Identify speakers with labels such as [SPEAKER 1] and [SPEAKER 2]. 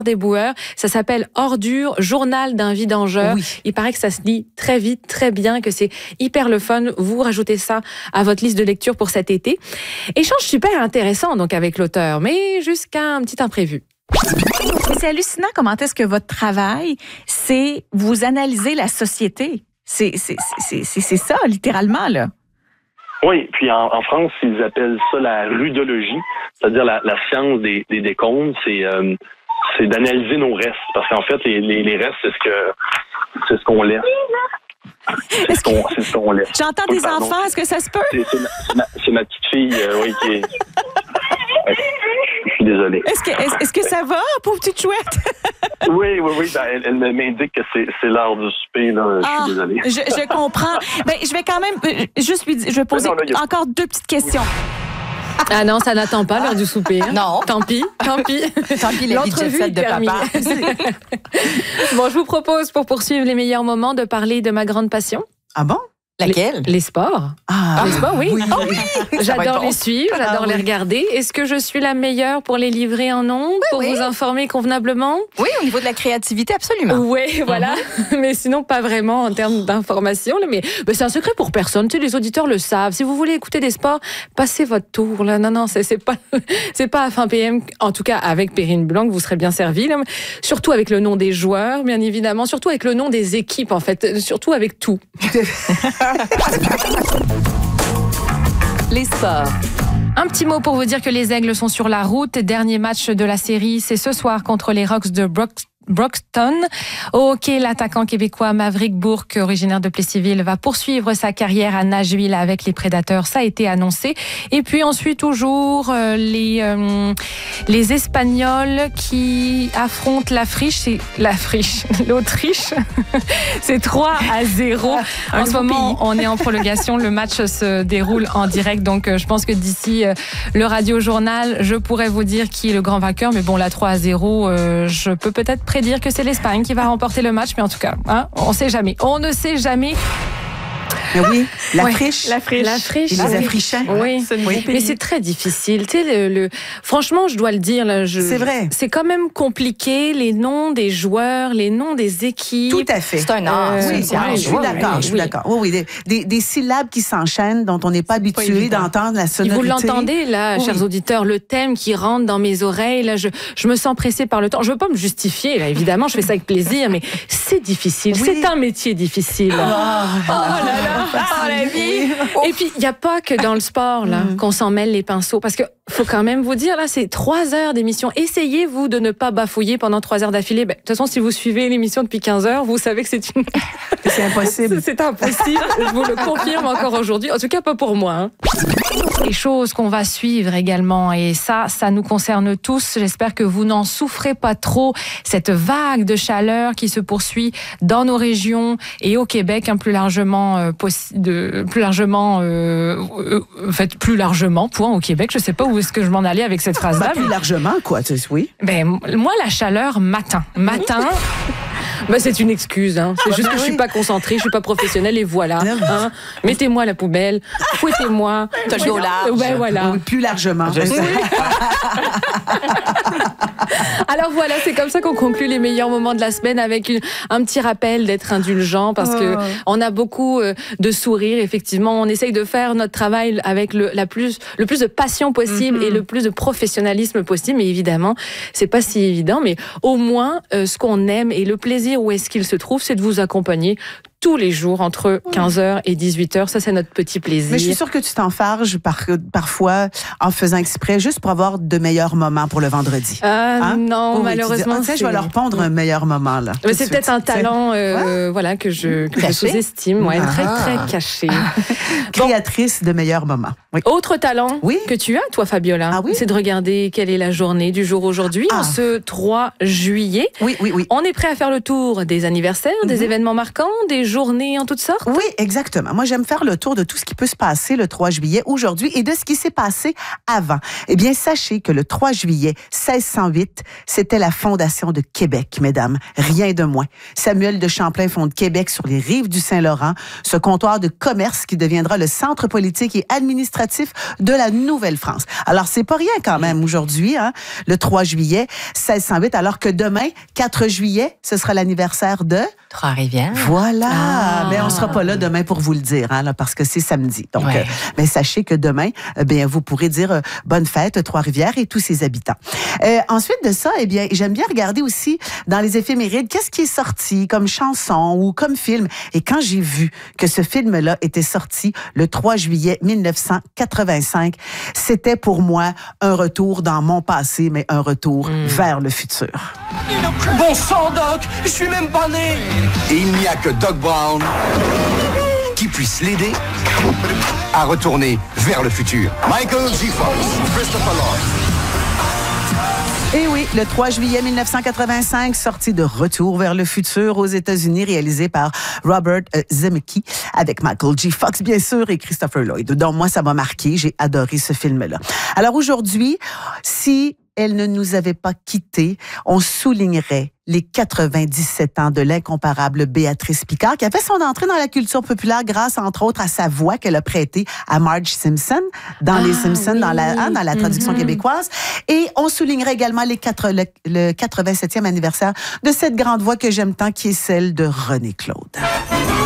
[SPEAKER 1] des boueurs. Ça s'appelle Ordure, journal d'un vidangeur.
[SPEAKER 2] Oui.
[SPEAKER 1] Il paraît que ça se lit très vite, très bien, que c'est hyper le fun. Vous rajoutez ça à votre liste de lecture pour cet été. Échange super intéressant donc avec l'auteur, mais jusqu'à un petit imprévu.
[SPEAKER 2] C'est hallucinant comment est-ce que votre travail, c'est vous analyser la société. C'est ça, littéralement, là.
[SPEAKER 3] Oui, puis en France, ils appellent ça la rudologie, c'est-à-dire la science des décombres. C'est d'analyser nos restes, parce qu'en fait, les restes, c'est ce qu'on laisse. C'est ce qu'on laisse.
[SPEAKER 2] J'entends des enfants, est-ce que ça se peut?
[SPEAKER 3] C'est ma petite fille, oui, qui est... Ouais, je suis désolé.
[SPEAKER 2] Est-ce que ça va, pauvre petite chouette?
[SPEAKER 3] Oui, ben, elle m'indique que c'est l'heure du souper, là. Je suis désolé.
[SPEAKER 2] Je comprends. Ben, je vais quand même juste lui dire, je vais poser encore 2 petites questions.
[SPEAKER 1] Ah non, ça n'attend pas l'heure du souper. Hein.
[SPEAKER 2] Non.
[SPEAKER 1] Tant pis.
[SPEAKER 2] Tant pis, la vie de jet set de papa.
[SPEAKER 1] Bon, je vous propose, pour poursuivre les meilleurs moments, de parler de ma grande passion.
[SPEAKER 4] Ah bon?
[SPEAKER 2] Laquelle?
[SPEAKER 1] Les sports. Les sports, oui.
[SPEAKER 4] Oui.
[SPEAKER 1] J'adore les suivre, j'adore les regarder. Est-ce que je suis la meilleure pour les livrer en ondes, pour vous informer convenablement?
[SPEAKER 2] Oui, au niveau de la créativité, absolument.
[SPEAKER 1] Oui, voilà. Mais sinon, pas vraiment en termes d'information. Mais c'est un secret pour personne. Tu sais, les auditeurs le savent. Si vous voulez écouter des sports, passez votre tour. Là. Non, c'est pas à fin PM. En tout cas, avec Perrine Blanc, vous serez bien servi. Là. Surtout avec le nom des joueurs, bien évidemment. Surtout avec le nom des équipes, en fait. Surtout avec tout.
[SPEAKER 2] Les sports.
[SPEAKER 1] Un petit mot pour vous dire que les Aigles sont sur la route. Dernier match de la série, c'est ce soir contre les Rocks de Broxton. Au hockey, l'attaquant québécois Maverick Bourque, originaire de Plessisville, va poursuivre sa carrière à Nashville avec les Prédateurs. Ça a été annoncé. Et puis ensuite, toujours, les Espagnols qui affrontent l'Autriche. C'est 3-0. En ce moment, on est en prolongation. Le match se déroule en direct. Donc, je pense que d'ici le radio-journal, je pourrais vous dire qui est le grand vainqueur. Mais bon, la 3-0, je peux peut-être prédire que c'est l'Espagne qui va remporter le match, mais en tout cas, on sait jamais. On ne sait jamais.
[SPEAKER 4] Mais oui, la friche.
[SPEAKER 1] Et
[SPEAKER 4] les Africains.
[SPEAKER 1] Oui. Mais c'est très difficile. Tu sais, franchement, je dois le dire. Là,
[SPEAKER 4] c'est vrai.
[SPEAKER 1] C'est quand même compliqué, les noms des joueurs, les noms des équipes.
[SPEAKER 4] Tout à fait.
[SPEAKER 2] C'est un art.
[SPEAKER 4] Oui, je suis d'accord. Oui, des syllabes qui s'enchaînent, dont on n'est pas habitué d'entendre la sonorité.
[SPEAKER 1] Vous l'entendez, là, chers auditeurs, le thème qui rentre dans mes oreilles. Là, je me sens pressée par le temps. Je veux pas me justifier, là, évidemment, je fais ça avec plaisir, mais c'est difficile. Oui. C'est un métier difficile.
[SPEAKER 2] Là là. La vie.
[SPEAKER 1] Et puis, il n'y a pas que dans le sport là qu'on s'en mêle les pinceaux. Parce que faut quand même vous dire, là, c'est 3 heures d'émission. Essayez, vous, de ne pas bafouiller pendant 3 heures d'affilée. De toute façon, si vous suivez l'émission depuis 15 heures, vous savez que c'est
[SPEAKER 4] impossible.
[SPEAKER 1] C'est impossible. Je vous le confirme encore aujourd'hui. En tout cas, pas pour moi. Hein. Les choses qu'on va suivre également, et ça nous concerne tous. J'espère que vous n'en souffrez pas trop. Cette vague de chaleur qui se poursuit dans nos régions et au Québec, plus largement, plus largement, point, au Québec. Je sais pas où est-ce que je m'en allais avec cette phrase-là.
[SPEAKER 4] Plus largement, quoi, oui.
[SPEAKER 1] Moi, la chaleur, matin. C'est une excuse. Hein. C'est juste que je suis pas concentrée, je suis pas professionnelle et voilà. Hein. Mettez-moi la poubelle, fouettez-moi.
[SPEAKER 2] T'as le au large.
[SPEAKER 1] Voilà.
[SPEAKER 4] Oui, plus largement.
[SPEAKER 1] Alors voilà, c'est comme ça qu'on conclut les meilleurs moments de la semaine avec un petit rappel d'être indulgent parce que on a beaucoup de sourires. Effectivement, on essaye de faire notre travail avec le plus de passion possible et le plus de professionnalisme possible. Mais évidemment, c'est pas si évident. Mais au moins, ce qu'on aime et le plaisir où est-ce qu'il se trouve, c'est de vous accompagner tous les jours entre 15h et 18h. Ça, c'est notre petit plaisir.
[SPEAKER 4] Mais je suis sûre que tu t'enfarges parfois en faisant exprès juste pour avoir de meilleurs moments pour le vendredi.
[SPEAKER 1] Non, malheureusement.
[SPEAKER 4] Tu sais, je vais leur pondre un meilleur moment, là.
[SPEAKER 1] Mais c'est peut-être un talent que je sous-estime. Très, très caché.
[SPEAKER 4] Créatrice de meilleurs moments. Oui.
[SPEAKER 1] Autre talent que tu as, toi, Fabiola, c'est de regarder quelle est la journée du jour aujourd'hui, en ce 3 juillet.
[SPEAKER 4] Oui.
[SPEAKER 1] On est prêt à faire le tour des anniversaires, des événements marquants, des journées en toutes sortes?
[SPEAKER 4] Oui, exactement. Moi, j'aime faire le tour de tout ce qui peut se passer le 3 juillet aujourd'hui et de ce qui s'est passé avant. Eh bien, sachez que le 3 juillet 1608, c'était la fondation de Québec, mesdames. Rien de moins. Samuel de Champlain fonde Québec sur les rives du Saint-Laurent, ce comptoir de commerce qui deviendra le centre politique et administratif de la Nouvelle-France. Alors, c'est pas rien quand même aujourd'hui, hein, le 3 juillet 1608, alors que demain, 4 juillet, ce sera l'anniversaire de...
[SPEAKER 5] Trois-Rivières.
[SPEAKER 4] Voilà. Mais on sera pas là demain pour vous le dire, hein, là, parce que c'est samedi. Donc,
[SPEAKER 5] Ouais.
[SPEAKER 4] mais sachez que demain, bien, vous pourrez dire bonne fête, Trois-Rivières et tous ses habitants. Ensuite de ça, eh bien, j'aime bien regarder aussi dans les éphémérides qu'est-ce qui est sorti comme chanson ou comme film. Et quand j'ai vu que ce film-là était sorti le 3 juillet 1985, c'était pour moi un retour dans mon passé, mais un retour vers le futur.
[SPEAKER 6] Bon sang, Doc, je suis même pas né.
[SPEAKER 7] Et il n'y a que Doc Brown qui puisse l'aider à retourner vers le futur. Michael J. Fox, Christopher Lloyd.
[SPEAKER 4] Et oui, le 3 juillet 1985, sortie de Retour vers le futur aux États-Unis, réalisé par Robert Zemeckis, avec Michael J. Fox, bien sûr, et Christopher Lloyd. Donc, moi, ça m'a marqué. J'ai adoré ce film-là. Alors, aujourd'hui, si elle ne nous avait pas quittés, on soulignerait les 97 ans de l'incomparable Béatrice Picard, qui a fait son entrée dans la culture populaire grâce, entre autres, à sa voix qu'elle a prêtée à Marge Simpson dans Les Simpsons, dans la traduction québécoise. Et on soulignerait également le 87e anniversaire de cette grande voix que j'aime tant, qui est celle de René Claude.